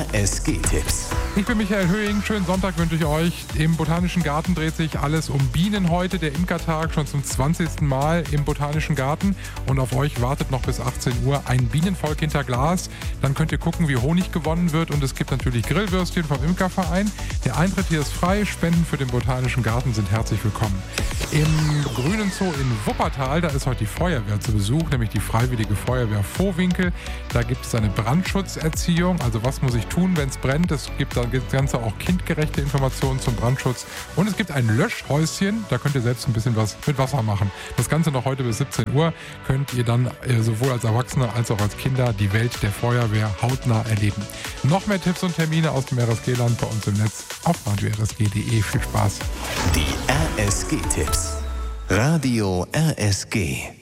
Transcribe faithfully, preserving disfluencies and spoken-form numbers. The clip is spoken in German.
S G-Tipps. Ich bin Michael Höhing, schönen Sonntag wünsche ich euch. Im Botanischen Garten dreht sich alles um Bienen heute, der Imkertag schon zum zwanzigsten Mal im Botanischen Garten. Und auf euch wartet noch bis achtzehn Uhr ein Bienenvolk hinter Glas. Dann könnt ihr gucken, wie Honig gewonnen wird, und es gibt natürlich Grillwürstchen vom Imkerverein. Der Eintritt hier ist frei, Spenden für den Botanischen Garten sind herzlich willkommen. Im Grünen Zoo in Wuppertal, da ist heute die Feuerwehr zu Besuch, nämlich die Freiwillige Feuerwehr Vohwinkel. Da gibt es eine Brandschutzerziehung, also was muss ich tun, wenn es brennt. Es gibt das Ganze auch kindgerechte Informationen zum Brandschutz. Und es gibt ein Löschhäuschen, da könnt ihr selbst ein bisschen was mit Wasser machen. Das Ganze noch heute bis siebzehn Uhr könnt ihr dann äh, sowohl als Erwachsene als auch als Kinder die Welt der Feuerwehr hautnah erleben. Noch mehr Tipps und Termine aus dem R S G-Land bei uns im Netz auf radio r s g punkt d e. Viel Spaß. Die R S G-Tipps. Radio R S G.